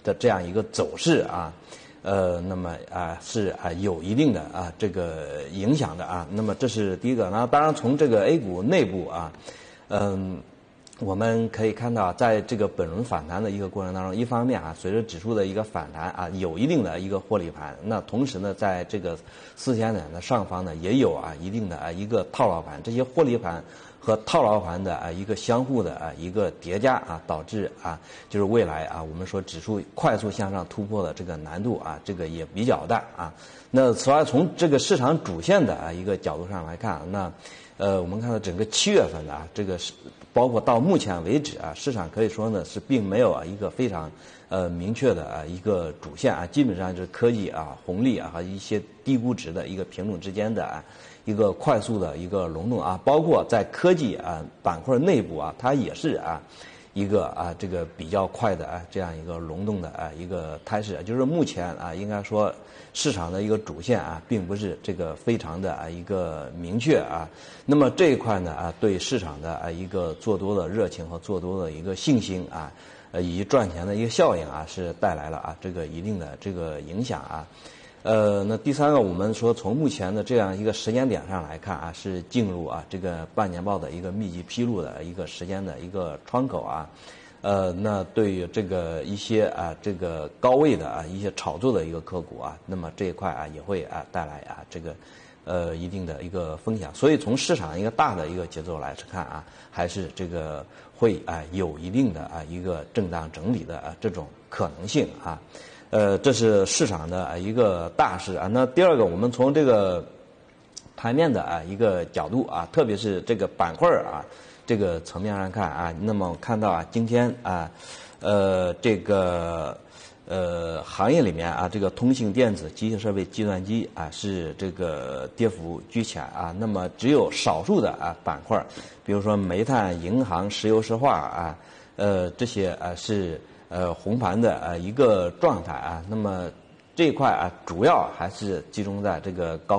的这样一个走势啊。那么是有一定的这个影响的啊。那么这是第一个。那当然从这个 A 股内部我们可以看到，在这个本轮反弹的一个过程当中，一方面随着指数的一个反弹有一定的一个获利盘。那同时呢，在这个4000点的上方呢，也有一定的一个套牢盘。这些获利盘和套牢盘的一个相互的一个叠加导致就是未来我们说指数快速向上突破的这个难度这个也比较大那此外，从这个市场主线的一个角度上来看，那我们看到整个7月份的这个包括到目前为止市场可以说呢是并没有一个非常明确的一个主线基本上就是科技红利和一些低估值的一个品种之间的一个快速的一个轮动包括在科技板块内部它也是一个这个比较快的这样一个轮动的一个态势。就是目前应该说市场的一个主线并不是这个非常的一个明确那么这一块呢对市场的一个做多的热情和做多的一个信心以及赚钱的一个效应是带来了这个一定的这个影响那第三个，我们说从目前的这样一个时间点上来看是进入这个半年报的一个密集披露的一个时间的一个窗口那对于这个一些这个高位的一些炒作的一个个股那么这一块也会带来这个一定的一个风险。所以从市场一个大的一个节奏来看还是这个会有一定的一个震荡整理的这种可能性这是市场的一个大势那第二个，我们从这个盘面的一个角度特别是这个板块这个层面上看那么看到今天这个行业里面这个通信电子、机械设备、计算机是这个跌幅居前那么只有少数的板块，比如说煤炭、银行、石油石化这些是红盘的一个状态那么这一块主要还是集中在这个高